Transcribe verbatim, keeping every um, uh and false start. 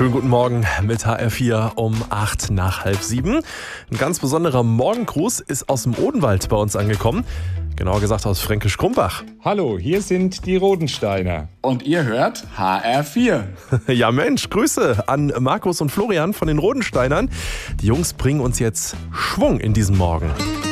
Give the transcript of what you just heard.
Schönen guten Morgen mit H R vier um acht nach halb sieben. Ein ganz besonderer Morgengruß ist aus dem Odenwald bei uns angekommen. Genauer gesagt aus Fränkisch Krumbach. Hallo, hier sind die Rodensteiner. Und ihr hört H R vier. Ja Mensch, Grüße an Markus und Florian von den Rodensteinern. Die Jungs bringen uns jetzt Schwung in diesen Morgen.